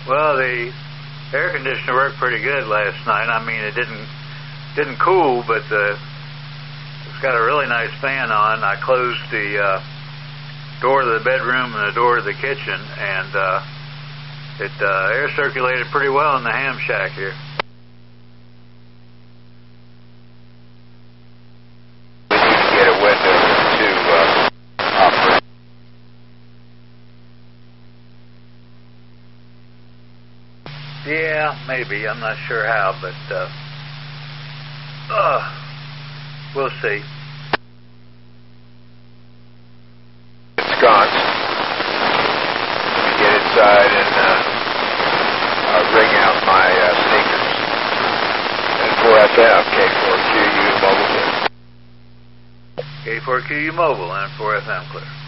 Well, the air conditioner worked pretty good last night. I mean, it didn't cool, but it's got a really nice fan on. I closed the door to the bedroom and the door to the kitchen, and it air circulated pretty well in the ham shack here. We need to get a window to operate. Yeah, maybe. I'm not sure how, but we'll see. Ensconce. Get inside and ring out my sneakers. And 4FM, K4QU mobile. K4QU mobile and 4FM clear.